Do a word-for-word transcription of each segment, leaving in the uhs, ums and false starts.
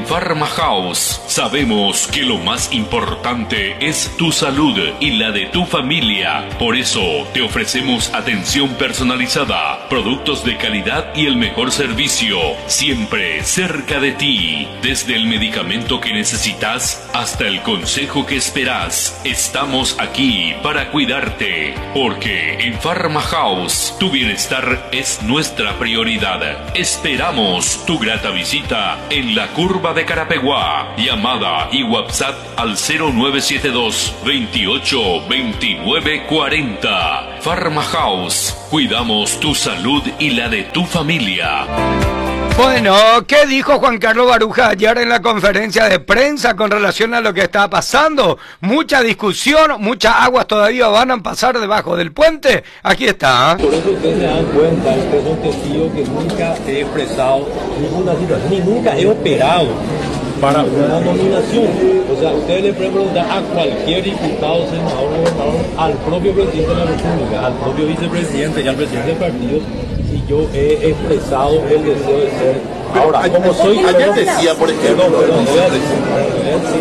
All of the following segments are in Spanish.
Pharma House sabemos que lo más importante es tu salud y la de tu familia. Por eso te ofrecemos atención personalizada, productos de calidad y el mejor servicio, siempre cerca de ti. Desde el medicamento que necesitas hasta el consejo que esperas, estamos aquí para cuidarte. Porque en Pharma House tu bienestar es nuestra prioridad. Esperamos tu grata visita en la curva de Carapeguá. Llamada y WhatsApp al cero nueve siete dos, veintiocho, veintinueve, cuarenta. Pharma House, cuidamos tu salud y la de tu familia. Bueno, ¿qué dijo Juan Carlos Baruja ayer en la conferencia de prensa con relación a lo que está pasando? Mucha discusión, muchas aguas todavía van a pasar debajo del puente. Aquí está. Por eso ustedes se dan cuenta, ustedes son testigos que nunca he expresado ninguna situación, ni nunca he operado para una nominación. O sea, ustedes le pueden preguntar a cualquier diputado, senador, gobernador, al propio presidente de la República, al propio vicepresidente y al presidente del partido, si yo he expresado el deseo de ser. Ahora, pero, como soy... Ayer decía, por ejemplo... Perdón, perdón, voy a decir,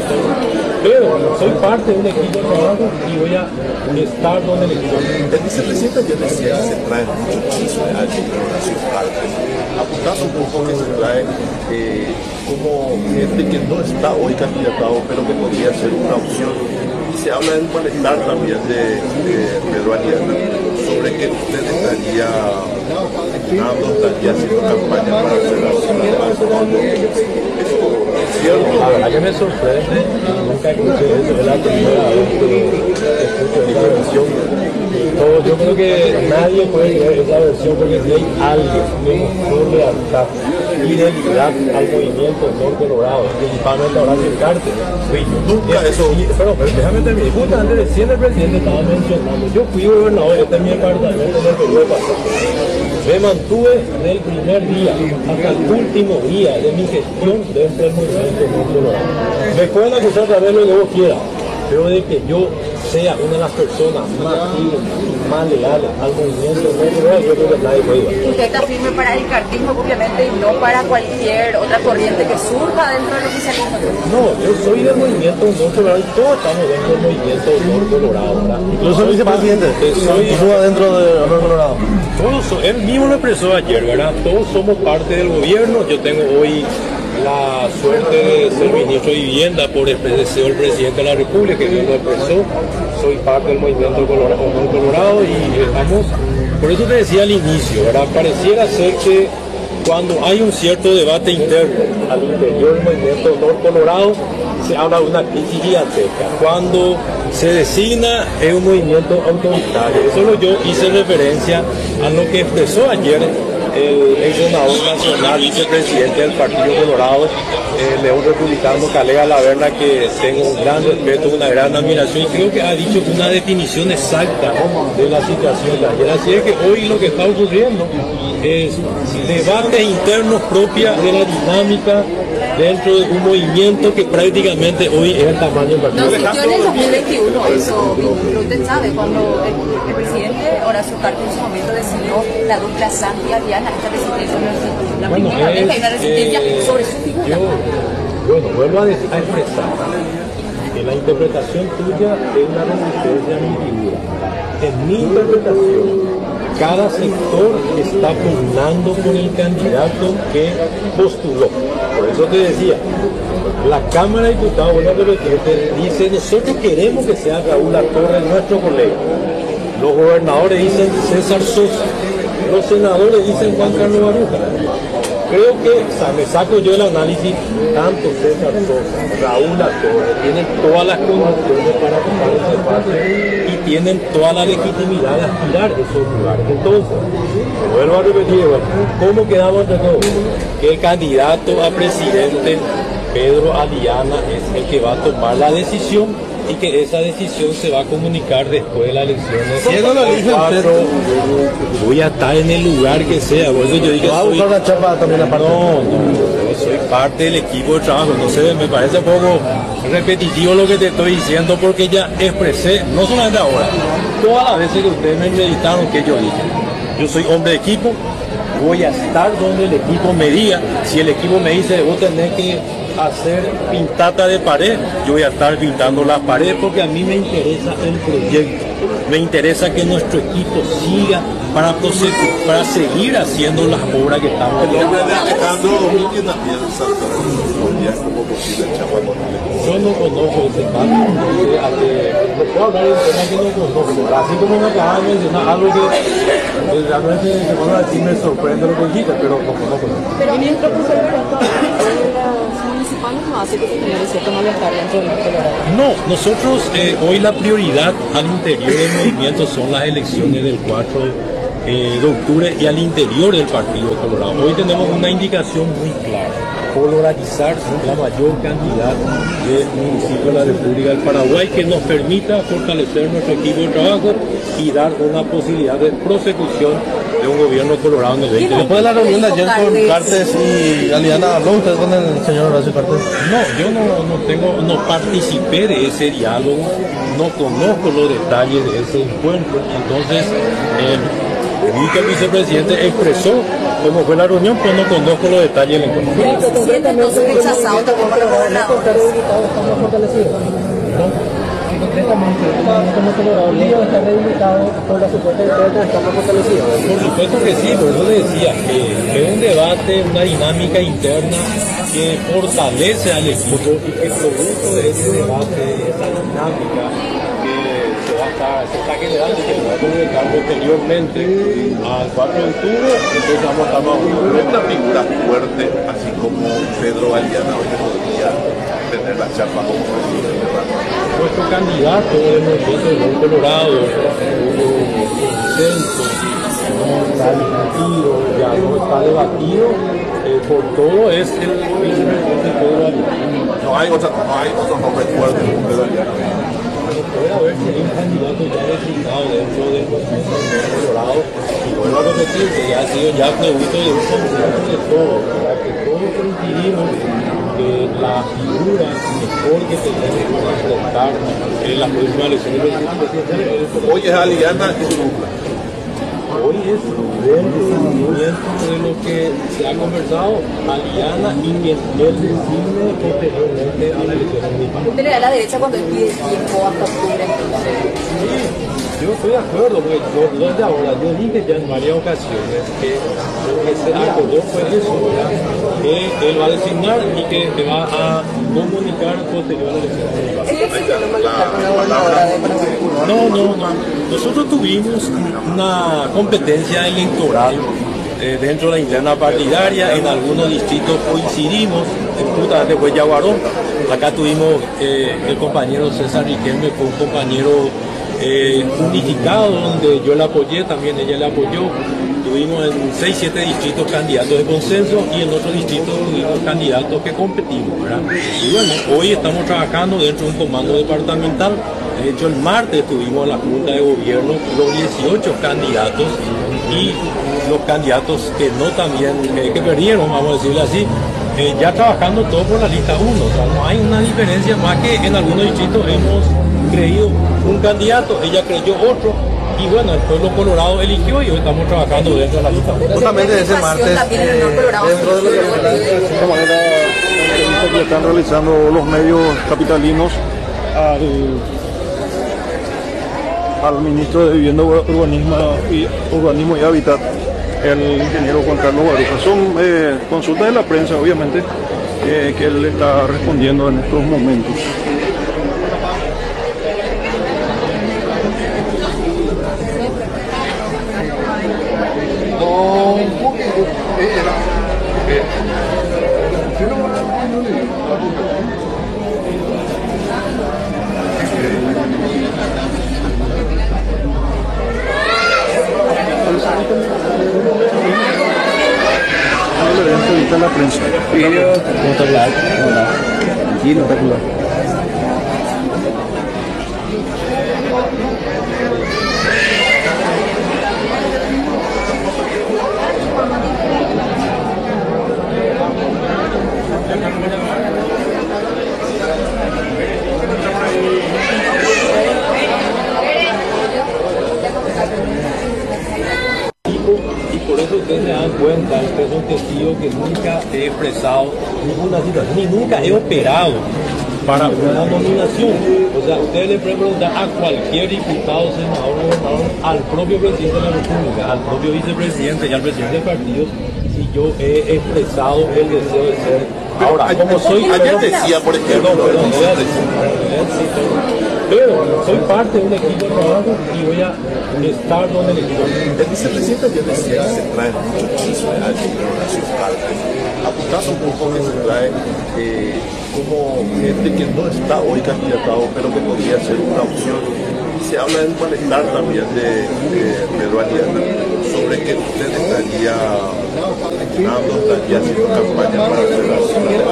pero soy parte de un equipo de trabajo y voy a estar donde el equipo. El vicepresidente ayer decía que se trae mucho chisme al nacional, apuntando un poco que se trae eh, como gente que no está hoy candidatado, pero que podría ser una opción. Y se habla del malestar también de, de Pedro Aliana, sobre que usted estaría dando, estaría haciendo campaña para hacer la ciudad. Es cierto. La verdad que me sorprende, nunca escuché eso, es la primera vez que escucho esa versión. Todo, yo creo que nadie puede creer esa versión porque si hay alguien que mostró lealtad y fidelidad al movimiento Norte Colorado, principalmente ahora sin cárcel, fui yo. Nunca eso. Y, pero, pero déjame terminar. Justamente recién el presidente estaba mencionando, yo fui gobernador, este es mi departamento en el periodo pasado. Me mantuve del primer día hasta el último día de mi gestión dentro del movimiento Norte Colorado. Me pueden acusar de lo que vos quieras, pero de que yo sea una de las personas más fieles y más leales al movimiento Norte Colorado, yo creo que nadie puede igual. Usted está firme para el cartismo, obviamente, y no para cualquier otra corriente que surja dentro del oficialismo. No, yo soy del movimiento Norte Colorado y todos estamos dentro del movimiento Norte Colorado, ¿verdad? Incluso el vicepresidente, soy dentro de Norte Colorado. Todos, él mismo lo expresó ayer, ¿verdad? Todos somos parte del gobierno. Yo tengo hoy la suerte de ser ministro de Vivienda por el deseo del presidente de la República, que él lo expresó. Soy parte del movimiento Colorado, Colorado y estamos, por eso te decía al inicio, ¿verdad? Pareciera ser que cuando hay un cierto debate interno al interior del movimiento Norte Colorado, se habla de una crisis gigantesca. Cuando se designa es un movimiento autoritario. Eso lo yo hice referencia a lo que expresó ayer el ex senador nacional, vicepresidente del Partido Colorado, el León Republicano Calega Laverna, que tengo un gran respeto, una gran admiración y creo que ha dicho una definición exacta de la situación de ayer. Así es que hoy lo que está ocurriendo es debates internos propios de la dinámica dentro de un movimiento que prácticamente hoy es el tamaño del partido. No existió en el dos mil veintiuno eso, pero usted sabe, cuando el, el presidente Horacio Cartes en su momento decidió la dupla Santi Aliana, esta resistencia no existió. La bueno, primera es, vez que hay una resistencia eh, sobre su figura. Yo, bueno, vuelvo a, decir, a expresar que la interpretación tuya es una resistencia a mi figura. En mi interpretación, cada sector está pugnando con el candidato que postuló. Por eso te decía, la Cámara de Diputados, bueno, te dice, nosotros queremos que sea Raúl Latorre nuestro colega. Los gobernadores dicen César Sosa, los senadores dicen Juan Carlos Baruja. Creo que, o sea, me saco yo el análisis, tanto César Sosa, Raúl Latorre, tienen todas las condiciones para tomar ese parte y tienen toda la legitimidad de aspirar a esos lugares. Entonces, vuelvo a repetir, ¿cómo quedamos entre todos? Que el candidato a presidente, Pedro Aliana, es el que va a tomar la decisión y que esa decisión se va a comunicar después de las elecciones. Si no lo elige usted, voy a estar en el lugar que sea. Por eso yo dije, ¿va a soy... buscar una chapa también aparte? No, no, yo soy parte del equipo de trabajo. No sé, me parece un poco repetitivo lo que te estoy diciendo porque ya expresé, no solamente ahora, todas las veces que ustedes me entrevistaron que yo dije, yo soy hombre de equipo, voy a estar donde el equipo me diga. Si el equipo me dice, vos tenés que hacer pintata de pared, yo voy a estar pintando la pared porque a mí me interesa el proyecto. Me interesa que nuestro equipo siga para, para seguir haciendo las obras que estamos haciendo. Yo no conozco ese caso, no puedo hablar de un tema que no conozco. Así como me acabas de mencionar algo que realmente se van a decir me sorprende lo que dijiste, pero no conozco. Pero mientras que los municipales no hace que se tenga cierto malestar dentro del Colorado. No, nosotros eh, hoy la prioridad al interior del movimiento son las elecciones del cuatro eh, de octubre y al interior del Partido Colorado. Hoy tenemos una indicación muy clara: polarizar la mayor cantidad de municipios de la República del Paraguay, que nos permita fortalecer nuestro equipo de trabajo y dar una posibilidad de prosecución de un gobierno colorado en el veinte. Después de la reunión de ayer con Cartes y Aliana, ¿habló usted con el señor Horacio Cartes? No, yo no, no tengo, no participé de ese diálogo, no conozco los detalles de ese encuentro. Entonces, eh, vi que el vicepresidente expresó cómo fue la reunión, pero no conozco los detalles del encuentro. ¿El vicepresidente entonces rechazado también por los gobernadores? ¿Estamos fortalecidos? Concretamente, como Colorado, el lío está rehabilitado por la supuesta interna, estamos fortalecidos. Por supuesto que sí, por eso le decía que es un debate, una dinámica interna que fortalece al equipo y que producto de ese debate, esa dinámica que se va a estar, se está generando y que se va a comunicar posteriormente al cuatro de octubre, entonces vamos a estar más unidos. Una figura fuerte, así como Pedro Aliana, hoy que podría tener la chapa como presidente. Nuestro candidato del movimiento del Nuevo Colorado, Hugo Vicente, no está discutido, ya no está debatido, eh, por todo es el vicepresidente Pedro Aliana. No hay otra, no hay otro nombre fuerte como Pedro Aliana. Puede haber si hay un candidato ya designado dentro del movimiento del Nuevo Colorado, y vuelvo a repetir que ya ha sido ya producto de un consenso de todos, para que todos coincidimos que la figura mejor que tenemos para enfrentar en las próximas elecciones presidenciales. Hoy es Aliana y su núcleo. Hoy es el seguimiento de lo que se ha conversado, Aliana y quien él designe posteriormente a la elección municipal. ¿Usted le da a la derecha cuando él pide tiempo hasta octubre? Sí, yo estoy de acuerdo, porque yo, desde ahora, yo dije ya en varias ocasiones que lo que se acordó fue eso, ¿verdad? Que él va a designar y que te va a comunicar posterior a la elección municipal. ¿Sigue existiendo malestar con la gobernadora de Paraguay? No, no, no. Nosotros tuvimos una competencia electoral eh, dentro de la interna partidaria. En algunos distritos coincidimos, justamente fue Yaguarón. Acá tuvimos eh, el compañero César Riquelme, fue un compañero eh, unificado, donde yo le apoyé, también ella le apoyó. Tuvimos en seis siete distritos candidatos de consenso y en otros distritos tuvimos candidatos que competimos, ¿verdad? Y bueno, hoy estamos trabajando dentro de un comando departamental. De hecho, el martes tuvimos la Junta de Gobierno los dieciocho candidatos y los candidatos que no también, eh, que perdieron, vamos a decirlo así, eh, ya trabajando todo por la lista uno. O sea, no hay una diferencia más que en algunos distritos hemos creído un candidato, ella creyó otro. Y bueno, el pueblo colorado eligió y hoy estamos trabajando dentro de la lista. Justamente ese martes, eh, dentro de lo que esta manera que están realizando los medios capitalinos al, al ministro de Vivienda, Urbanismo y, Urbanismo y Hábitat, el ingeniero Juan Carlos Baruja. Son eh, consultas de la prensa, obviamente, eh, que él está respondiendo en estos momentos. La prensa. Espectacular. Tranquilo, espectacular. Y por eso ustedes se dan cuenta testigo que nunca he expresado ninguna situación, ni nunca he operado para una nominación. O sea, ustedes le pueden preguntar a cualquier diputado, senador, gobernador, al propio presidente de la República, al propio vicepresidente y al presidente del partido, si yo he expresado el deseo de ser. Ahora, como soy... Ayer decía, por ejemplo... Perdón, perdón, voy a decir, pero soy parte de un equipo de trabajo y voy a estar donde el equipo. El vicepresidente ayer decía que se trae mucho chisme allí en Horacio Cartes, apuntando un poco que se trae eh, como gente que no está hoy candidatado, pero que podría ser una opción. Y se habla del malestar también de, de Pedro Aliana, sobre que usted estaría dando, estaría haciendo campaña para hacer la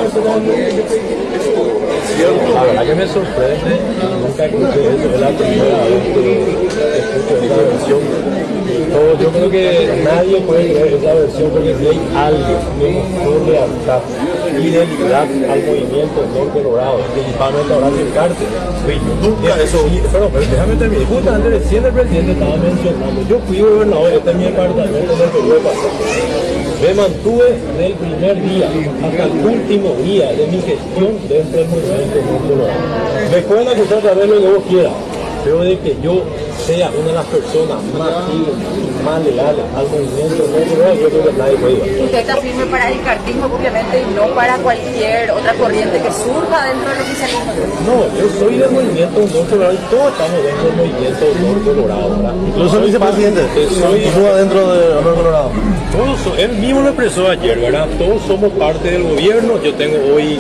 cierto. La verdad que me sorprende, nunca escuché eso, es la primera vez que escucho esa versión. No, yo creo que nadie puede creer esa versión porque si hay alguien que mostró lealtad, fidelidad al movimiento Norte Colorado, principalmente Horacio Cartes, fui yo. Nunca eso. Pero, pero déjame terminar. Justamente recién el presidente estaba mencionando, yo fui gobernador, este es mi departamento en el periodo pasado. Me mantuve del primer día hasta el último día de mi gestión dentro del movimiento Norte Colorado. Me pueden acusar de hacer lo que vos quieras, pero de que yo sea una de las personas más fieles y más leales al movimiento Norte Colorado, yo creo que nadie puede ir. Usted está firme para el cartismo, obviamente, y no para cualquier otra corriente que surja dentro del oficialismo. No, yo soy del movimiento Norte Colorado y todos estamos dentro del movimiento Norte Colorado, ¿verdad? Incluso el vicepresidente, soy dentro de Norte Colorado. Todos, él mismo lo expresó ayer, ¿verdad? Todos somos parte del gobierno. Yo tengo hoy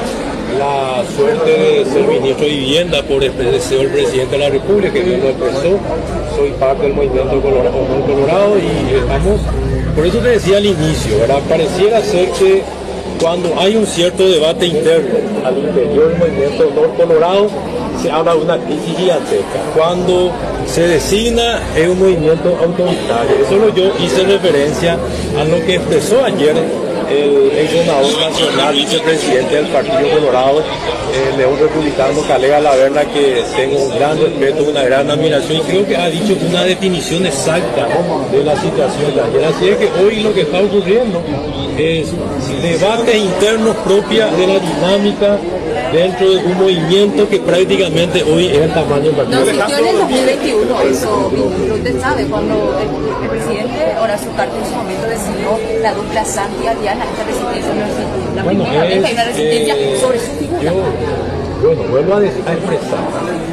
la suerte de ser ministro de Vivienda por el deseo del presidente de la República, que bien lo expresó. Soy parte del movimiento Colorado, Colorado y estamos, por eso te decía al inicio, ¿verdad? Pareciera ser que cuando hay un cierto debate interno al interior del movimiento Norte Colorado, se habla de una crisis gigantesca. Cuando se designa es un movimiento autoritario. Eso lo yo hice referencia a lo que expresó ayer el ex senador nacional, vicepresidente del Partido Colorado, el león republicano Calega Laverna, que tengo un gran respeto, una gran admiración, y creo que ha dicho una definición exacta de la situación de ayer. Así es que hoy lo que está ocurriendo es debates internos propios de la dinámica dentro de un movimiento que prácticamente hoy es el tamaño del partido. No, si yo en el dos mil veintiuno, eso, usted sabe, cuando el, el presidente Horacio Cartes en su momento designó la dupla Santi Aliana, esta resistencia no es la bueno, primera es, vez que hay una resistencia eh, sobre su figura. Yo, bueno, vuelvo a, a expresar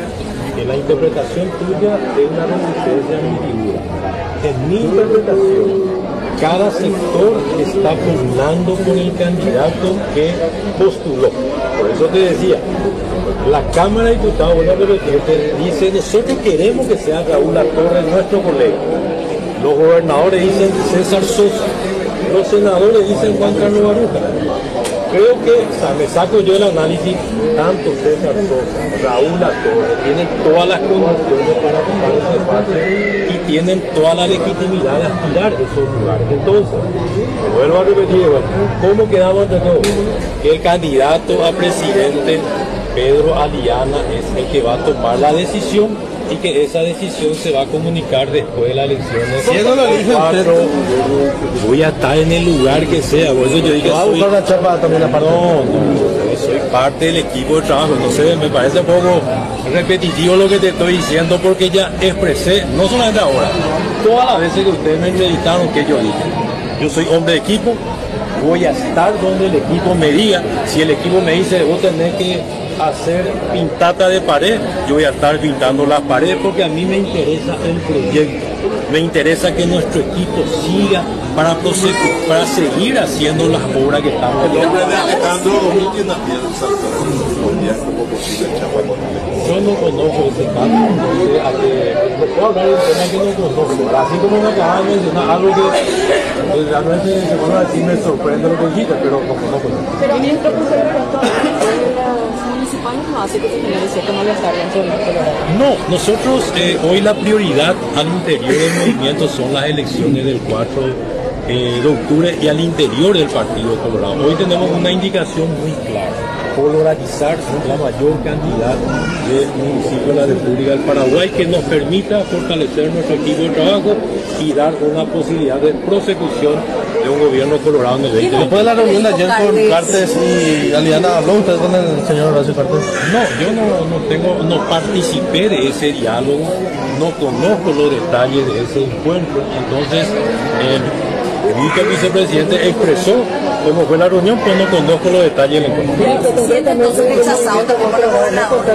que la interpretación tuya es una resistencia a mi figura. En mi interpretación, cada sector está pugnando con el candidato que postuló. Por eso te decía, la Cámara de Diputados, vuelvo a repetirte, dice, nosotros queremos que sea Raúl Latorre nuestro colega. Los gobernadores dicen César Sosa, los senadores dicen Juan Carlos Baruja. Creo que, o sea, me saco yo el análisis, tanto César Sosa, Raúl Latorre, tienen todas las condiciones para ocupar ese espacio y tienen toda la legitimidad de aspirar a esos lugares. Entonces, vuelvo a repetir, ¿cómo quedamos entre todos? Que el candidato a presidente, Pedro Aliana, es el que va a tomar la decisión y que esa decisión se va a comunicar después de las elecciones. Si eso lo dice usted, voy a estar en el lugar que sea, por eso yo digo, ¿va a buscar la chapa también aparte? no, no, soy parte del equipo de trabajo, no sé, me parece un poco repetitivo lo que te estoy diciendo porque ya expresé, no solamente ahora, todas las veces que ustedes me entrevistaron que yo dije, yo soy hombre de equipo, voy a estar donde el equipo me diga, si el equipo me dice, vos tenés que hacer pintata de pared, yo voy a estar pintando las paredes porque a mí me interesa el proyecto, me interesa que nuestro equipo siga para, para seguir haciendo las obras que estamos haciendo. Yo no conozco ese caso, no sé a qué, no puedo hablar de un tema que no conozco, así como me acaban de mencionar algo que pues, realmente se van a decir me sorprende lo que dijiste, pero no conozco. Pero mientras que se municipales no hace que se finalice como la estaría en Norte Colorado. No, nosotros eh, hoy la prioridad al interior del movimiento son las elecciones del cuatro eh, de octubre y al interior del Partido Colorado. Hoy tenemos una indicación muy clara: polarizar la mayor cantidad de municipios de la República del Paraguay, que nos permita fortalecer nuestro equipo de trabajo y dar una posibilidad de prosecución de un gobierno colorado en el veinte veinte. Después de la reunión de ayer con Cartes y Aliana, ¿habló usted con el señor Horacio Cartes? No, yo no, no tengo, no participé de ese diálogo, no conozco los detalles de ese encuentro. Entonces, eh, vi que el vicepresidente expresó cómo fue la reunión, pero no conozco los detalles del encuentro. El presidente entonces rechazado también por los gobernadores.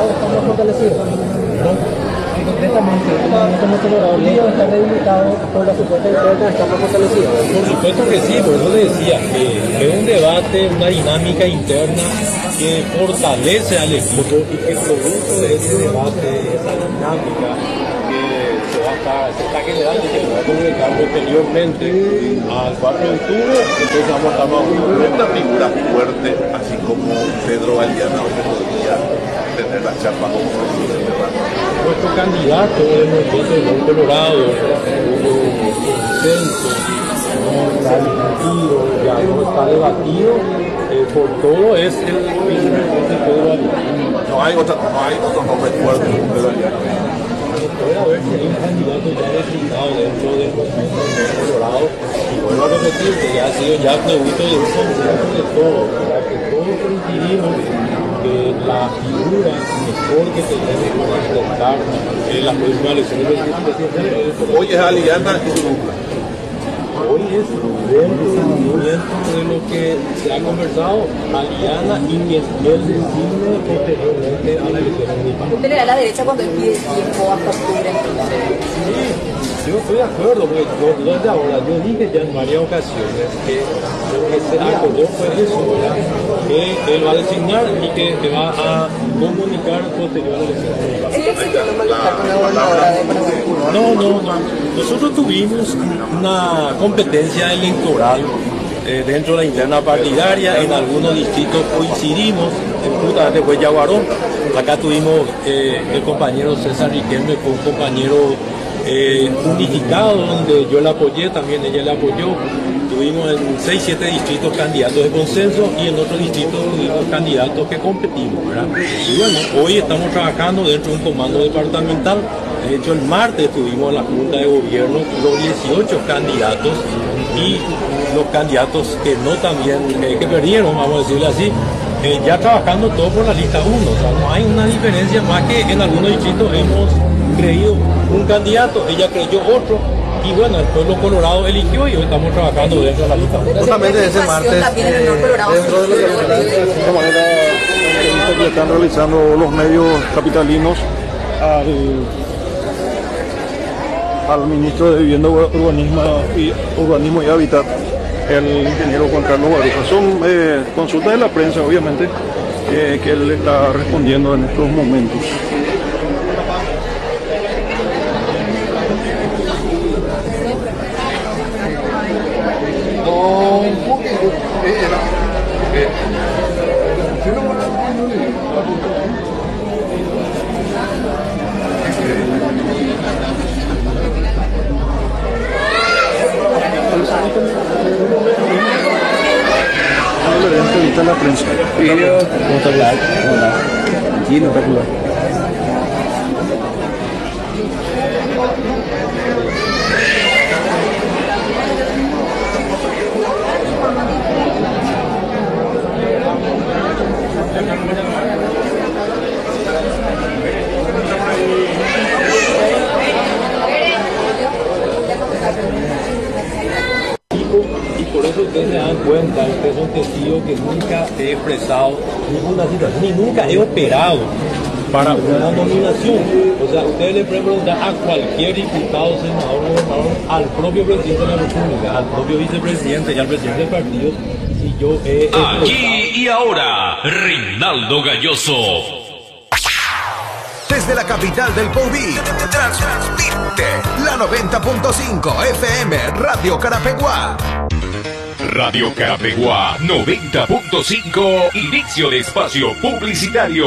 Concretamente, como Colorado Lío está debilitado por la supuesta interna, está más fortalecido. Por supuesto que sí, por eso le decía que es un debate, una dinámica interna que fortalece al equipo y que producto de ese debate, esa dinámica que se va a estar, se está generando y que se va a comunicar posteriormente al cuatro de octubre. Entonces vamos a estar más Una figura fuerte, así como Pedro Aliana, hoy podría tener la chapa como presidente. Nuestro candidato del movimiento del Colorado, hubo consenso, no está discutido, ya no está debatido, eh, por todo es el vicepresidente Pedro Aliana. No hay otra, no hay otro nombre fuerte como Pedro Aliana. Puede haber si hay un candidato ya designado dentro del movimiento del Colorado, y vuelvo a repetir que ya ha sido ya producto de un consenso de todos, para que todos coincidimos que la figura mejor que tenemos para enfrentar eh, las próximas elecciones presidenciales. Hoy es Aliana y su dupla. Hoy es dentro del movimiento de lo que se ha conversado, Aliana y quien él designe posteriormente a la elección municipal. Usted le da la derecha cuando él pide tiempo hasta octubre. Sí, yo estoy de acuerdo, porque yo, desde ahora, yo dije ya en varias ocasiones que lo que se acordó fue eso, ¿verdad? Que él va a designar y que te va a comunicar posterior a la elección municipal. ¿Sí existe una malestar con la gobernadora de Paraguay? No, no, no. Nosotros tuvimos una competencia electoral eh, dentro de la interna partidaria. En algunos distritos coincidimos, justamente fue Yaguarón. Acá tuvimos eh, el compañero César Riquelme, fue un compañero eh, unificado, donde yo le apoyé, también ella le apoyó. Tuvimos en seis siete distritos candidatos de consenso y en otros distritos tuvimos candidatos que competimos, ¿verdad? Y bueno, hoy estamos trabajando dentro de un comando departamental. De hecho, el martes tuvimos en la Junta de Gobierno los dieciocho candidatos y los candidatos que no también, eh, que perdieron, vamos a decirlo así, eh, ya trabajando todo por la lista uno. O sea, no hay una diferencia más que en algunos distritos hemos creído un candidato, ella creyó otro. Y bueno, el pueblo colorado eligió y hoy estamos trabajando dentro de la lista. Justamente ese martes, eh, dentro de lo que De esta manera, la entrevista que están realizando los medios capitalinos al, al ministro de Vivienda, Urbanismo y, Urbanismo y Hábitat, el ingeniero Juan Carlos Baruja. Son eh, consultas de la prensa, obviamente, eh, que él está respondiendo en estos momentos. Entrevista a la prensa. ¿Cómo está hablar? Hola. Sí, no está claro. Y por eso ustedes se dan cuenta, ustedes son testigos que nunca he expresado ninguna situación, ni nunca he operado para una nominación. O sea, ustedes le pueden preguntar a cualquier diputado, senador, gobernador, al propio presidente de la República, al propio vicepresidente y al presidente del partido, si yo he expresado. Aquí y ahora, Reinaldo Galloso. Desde la capital del Poví, transmite la noventa punto cinco F M Radio Carapeguá. Radio Carapeguá noventa punto cinco, inicio de espacio publicitario.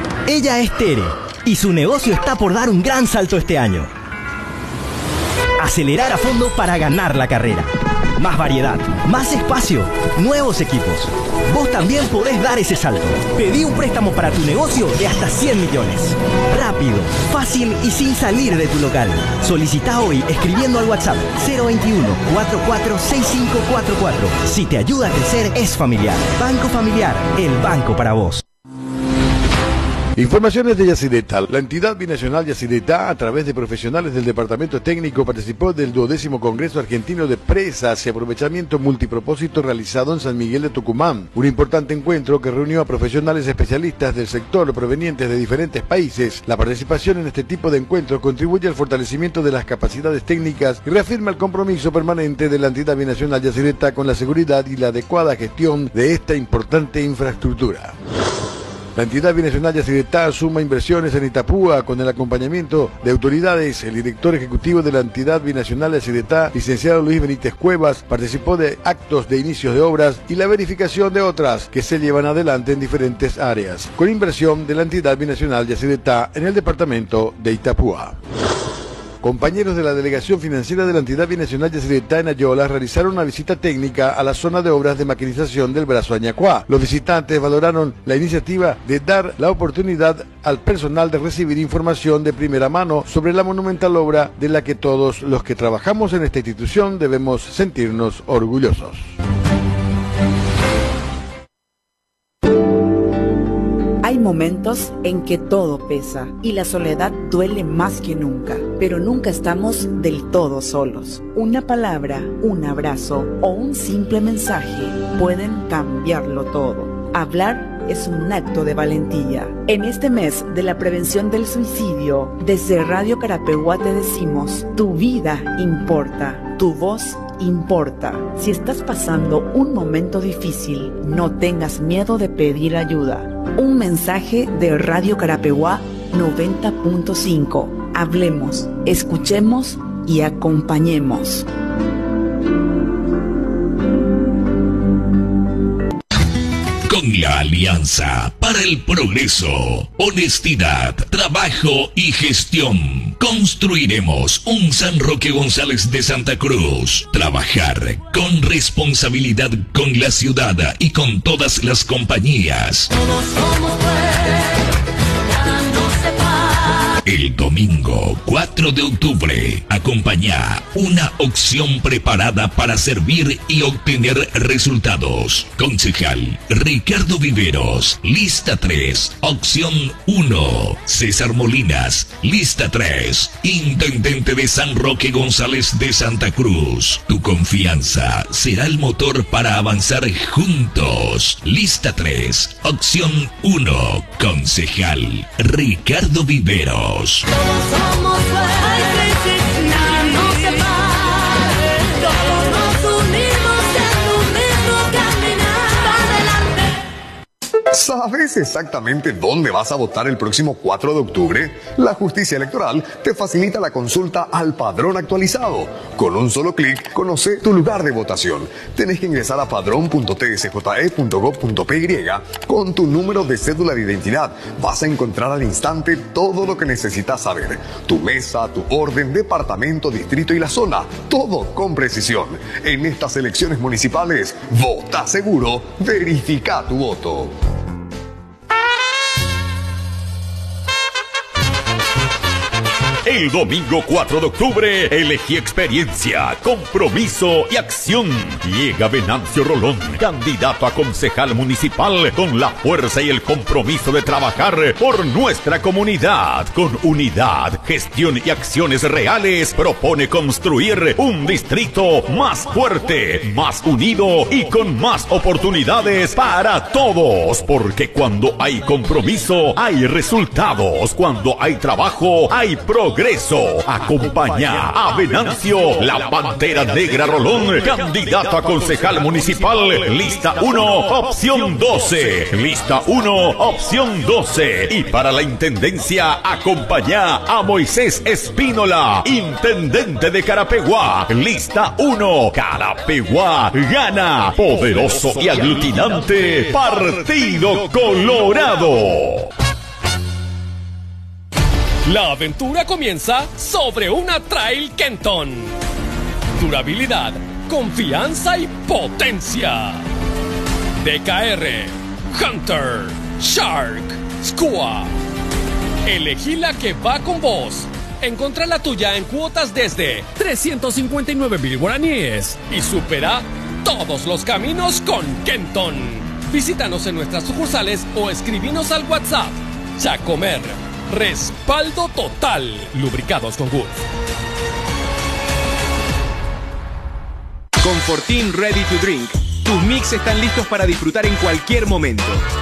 Ella es Tere y su negocio está por dar un gran salto este año. acelerar a fondo para ganar la carrera. Más variedad, más espacio, nuevos equipos. Vos también podés dar ese salto. Pedí un préstamo para tu negocio de hasta cien millones. Rápido, fácil y sin salir de tu local. Solicita hoy escribiendo al WhatsApp cero veintiuno, cuarenta y cuatro, sesenta y cinco cuarenta y cuatro. Si te ayuda a crecer, es familiar. Banco Familiar, el banco para vos. Informaciones de Yacyretá. La entidad binacional Yacyretá, a través de profesionales del departamento técnico, participó del duodécimo Congreso Argentino de Presas y Aprovechamiento Multipropósito realizado en San Miguel de Tucumán. Un importante encuentro que reunió a profesionales especialistas del sector provenientes de diferentes países. La participación en este tipo de encuentros contribuye al fortalecimiento de las capacidades técnicas y reafirma el compromiso permanente de la entidad binacional Yacyretá con la seguridad y la adecuada gestión de esta importante infraestructura. La entidad binacional Yacyretá suma inversiones en Itapúa con el acompañamiento de autoridades. El director ejecutivo de la entidad binacional Yacyretá, licenciado Luis Benítez Cuevas, participó de actos de inicios de obras y la verificación de otras que se llevan adelante en diferentes áreas, con inversión de la entidad binacional Yacyretá en el departamento de Itapúa. Compañeros de la Delegación Financiera de la entidad binacional Yacyretá en Ayola realizaron una visita técnica a la zona de obras de maquinización del Brazo Añacuá. Los visitantes valoraron la iniciativa de dar la oportunidad al personal de recibir información de primera mano sobre la monumental obra de la que todos los que trabajamos en esta institución debemos sentirnos orgullosos. Hay momentos en que todo pesa y la soledad duele más que nunca, pero nunca estamos del todo solos. Una palabra, un abrazo o un simple mensaje pueden cambiarlo todo. Hablar es un acto de valentía. En este mes de la prevención del suicidio, desde Radio Carapeguá te decimos, tu vida importa, tu voz importa. Si estás pasando un momento difícil, no tengas miedo de pedir ayuda. Un mensaje de Radio Carapeguá noventa punto cinco. Hablemos, escuchemos y acompañemos. Con la Alianza para el Progreso, honestidad, trabajo y gestión, construiremos un San Roque González de Santa Cruz. Trabajar con responsabilidad con la ciudad y con todas las compañías. Todos somos nada nos separa. El domingo cuatro de octubre, acompaña una opción preparada para servir y obtener resultados. Concejal Ricardo Viveros, lista tres, opción uno. César Molinas, lista tres. Intendente de San Roque González de Santa Cruz. Tu confianza será el motor para avanzar juntos. Lista tres, opción uno. Concejal Ricardo Viveros. Todos somos fuertes, nada nos separa, todos nos unimos en un mismo caminar adelante. ¿Sabes exactamente dónde vas a votar el próximo cuatro de octubre? La Justicia Electoral te facilita la consulta al padrón actualizado. Con un solo clic, conoce tu lugar de votación. Tenés que ingresar a padrón punto t s j e punto gov punto p y con tu número de cédula de identidad. Vas a encontrar al instante todo lo que necesitas saber. Tu mesa, tu orden, departamento, distrito y la zona. Todo con precisión. En estas elecciones municipales, vota seguro, verifica tu voto. El domingo cuatro de octubre, elegí experiencia, compromiso y acción. Llega Venancio Rolón, candidato a concejal municipal, con la fuerza y el compromiso de trabajar por nuestra comunidad. Con unidad, gestión y acciones reales, propone construir un distrito más fuerte, más unido y con más oportunidades para todos. Porque cuando hay compromiso, hay resultados. Cuando hay trabajo, hay progreso. Acompaña a Venancio, la Pantera Negra Rolón, candidato a concejal municipal, lista uno, opción doce. Lista uno, opción doce. Y para la intendencia, acompaña a Moisés Espínola, intendente de Carapeguá, lista uno. Carapeguá gana. Poderoso y aglutinante Partido Colorado. La aventura comienza sobre una Trail Kenton. Durabilidad, confianza y potencia. D K R, Hunter, Shark, Skua. Elegí la que va con vos. Encontrá la tuya en cuotas desde trescientos cincuenta y nueve mil guaraníes y supera todos los caminos con Kenton. Visítanos en nuestras sucursales o escribinos al WhatsApp. Chacomer, respaldo total. Lubricados con Wood. Con Fortin Ready to Drink, tus mix están listos para disfrutar en cualquier momento.